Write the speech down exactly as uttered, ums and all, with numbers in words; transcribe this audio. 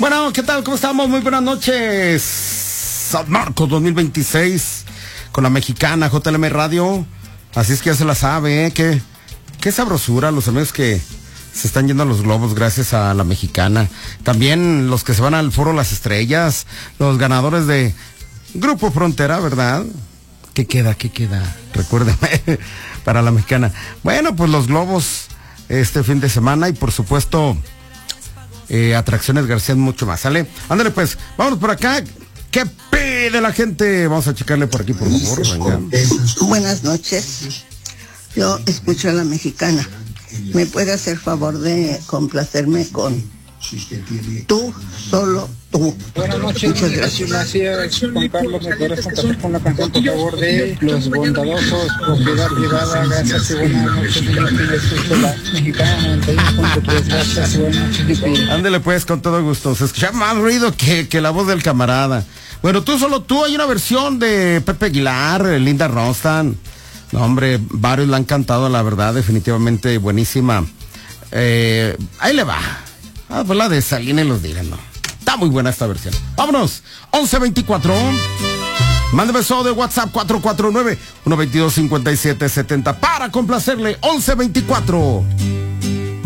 Bueno, ¿qué tal? ¿Cómo estamos? Muy buenas noches. San Marcos dos mil veintiséis con la mexicana J L M Radio. Así es que ya se la sabe, ¿eh? Qué, qué sabrosura los amigos que se están yendo a los globos gracias a la mexicana. También los que se van al Foro Las Estrellas, los ganadores de Grupo Frontera, ¿verdad? ¿Qué queda? ¿Qué queda? Recuérdeme, para la mexicana. Bueno, pues los globos este fin de semana y por supuesto eh, atracciones García mucho más, ¿sale? Ándale pues, vámonos por acá. ¿Qué pide la gente? Vamos a checarle por aquí, por favor. Venga. Buenas noches. Yo escucho a la mexicana. ¿Me puede hacer favor de complacerme con Tú, Solo Tú? Buenas noches. Muchas gracias. Gracias, Juan Carlos. ¿Me podrás complacer con la canción, por favor, de Los Bondadosos, Propiedad Privada? Gracias y buenas noches. Escucho la mexicana noventa y uno punto tres. Gracias y buenas noches. Ándele pues, con todo gusto. Se escucha más ruido que, que la voz del camarada. Bueno, Tú, Solo Tú, hay una versión de Pepe Aguilar, Linda Ronstadt. No, hombre, varios la han cantado, la verdad, definitivamente buenísima. Eh, ahí le va. Ah, pues la de Salina y los Días, ¿no? Está muy buena esta versión. Vámonos, once veinticuatro. Mándeme eso de WhatsApp cuatro cuatro nueve, uno dos dos, cinco siete siete cero para complacerle. once veinticuatro.